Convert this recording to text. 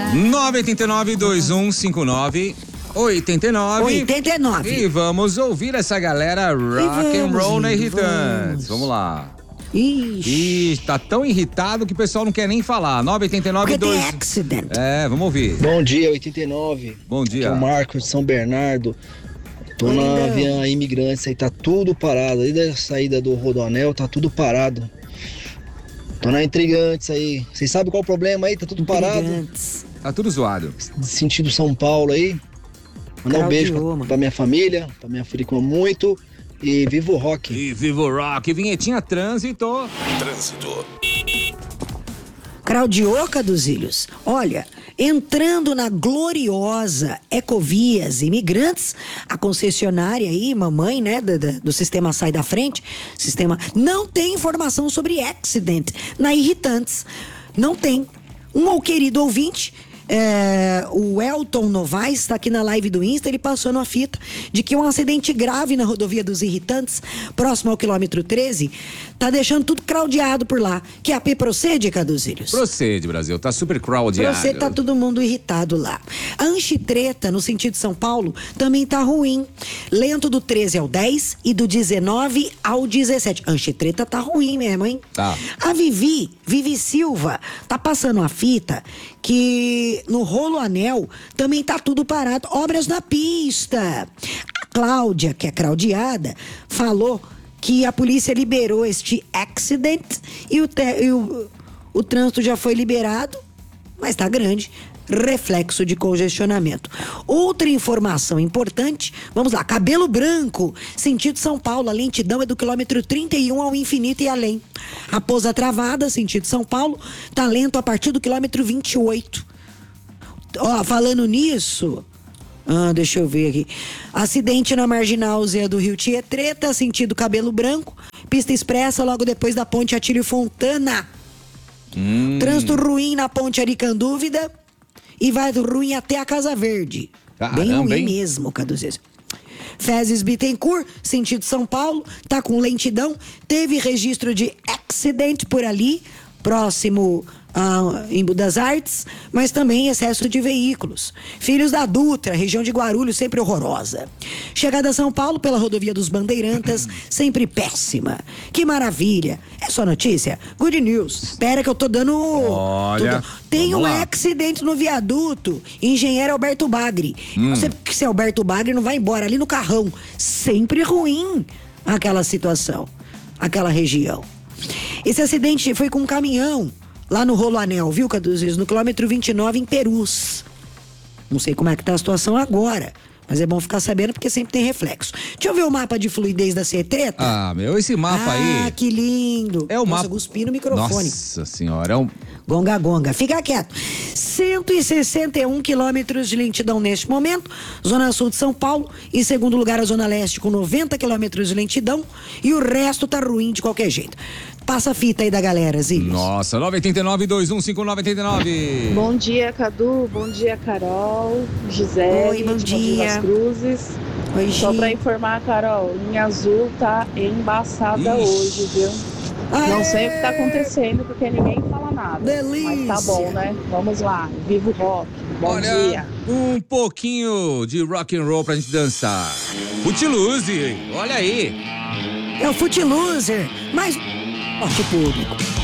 989-2159-89. E vamos ouvir essa galera rock and roll na Irritantes. Vamos lá. Ixi, tá tão irritado que o pessoal não quer nem falar. 989 tem accident. Vamos ouvir. Bom dia, 89. Bom dia. Aqui é o Marcos de São Bernardo. Tô na Via Imigrantes aí, tá tudo parado. Aí da saída do Rodoanel, tá tudo parado. Tô na Intrigantes aí. Vocês sabem qual é o problema aí? Tá tudo parado. Tá tudo zoado. Sentido São Paulo aí. Mandar um beijo pra minha família, pra minha filha que ama muito. E viva o rock. E viva o rock. Vinhetinha trânsito. Claudioca dos Ilhos. Olha, entrando na gloriosa Ecovias Imigrantes, a concessionária aí, mamãe, né, do sistema Sai da Frente, sistema não tem informação sobre accident na Irritantes. Não tem. Um querido ouvinte, o Elton Novaes, está aqui na live do Insta, ele passou na fita de que um acidente grave na rodovia dos Irritantes, próximo ao quilômetro 13, tá deixando tudo craudiado por lá. Que a P procede, Caduzílios? Procede, Brasil, tá super craudiado. Procede, tá todo mundo irritado lá. A Anchitreta, no sentido de São Paulo, também tá ruim. Lento do 13 ao 10 e do 19 ao 17. A Anchitreta tá ruim mesmo, hein? Tá. A Vivi Silva, tá passando a fita que no Rolo Anel também tá tudo parado, obras na pista. A Cláudia, que é craudiada, falou que a polícia liberou este accident e o trânsito já foi liberado, mas tá grande, reflexo de congestionamento. Outra informação importante, vamos lá, Cabelo Branco, sentido São Paulo, a lentidão é do quilômetro 31 ao infinito e além. Raposa Travada, sentido São Paulo, tá lento a partir do quilômetro 28. Ó, falando nisso, deixa eu ver aqui. Acidente na Marginal Zé do Rio Tietreta, sentido Cabelo Branco, pista expressa logo depois da ponte Atílio Fontana. Trânsito ruim na ponte Aricandúvida e vai ruim até a Casa Verde. Caramba, bem ruim hein? mesmo, Caduzes. Fezes Bittencourt, sentido São Paulo, tá com lentidão, teve registro de accidente por ali, próximo em das Artes, mas também excesso de veículos. Filhos da Dutra, região de Guarulhos, sempre horrorosa. Chegada a São Paulo pela rodovia dos Bandeirantas, sempre péssima. Que maravilha. É só notícia? Good news. Espera que eu tô dando... Olha, tem um lá. acidente no viaduto. Engenheiro Alberto Bagre. Não sei porque se Alberto Bagre não vai embora ali no Carrão. Sempre ruim aquela situação, aquela região. Esse acidente foi com um caminhão lá no Rolo Anel, viu, Caduzes? No quilômetro 29 em Perus. Não sei como é que tá a situação agora, mas é bom ficar sabendo porque sempre tem reflexo. Deixa eu ver o mapa de fluidez da Cetreta. Esse mapa aí... Ah, que lindo. É o mapa... Cuspi no microfone. Nossa senhora, é um... Gonga, fica quieto. 161 quilômetros de lentidão neste momento, Zona Sul de São Paulo, em segundo lugar a Zona Leste com 90 quilômetros de lentidão e o resto tá ruim de qualquer jeito. Passa a fita aí da galera, Zílios. Nossa, 989-2159-89. Bom dia, Cadu. Bom dia, Carol, Gisele. Oi, bom dia. Das Cruzes. Oi, Só Gi. pra informar, Carol, linha azul tá embaçada hoje, viu? Não sei o que tá acontecendo, porque ninguém fala nada. Delícia. Mas tá bom, né? Vamos lá. Viva o rock. Bom dia. Um pouquinho de rock and roll pra gente dançar. Footloose, olha aí. É o Footloser, mas... Ó, que público.